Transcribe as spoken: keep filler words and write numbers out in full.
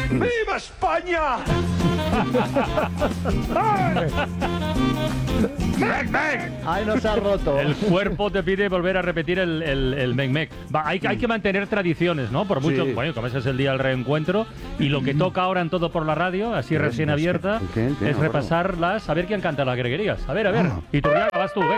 ¡Viva España! ¡Mec, mec! Ay, nos ha roto. El cuerpo te pide volver a repetir el, el, el mec mec. Va, hay, hay que mantener tradiciones, ¿no? Por mucho, Sí. bueno, como ese es el día del reencuentro. Y lo que toca ahora en Todo por la Radio, así recién abierta, ¿Qué? ¿Qué? es repasarlas, a ver quién canta las greguerías. A ver, a ver. Ah. Y tú ya vas tú, venga.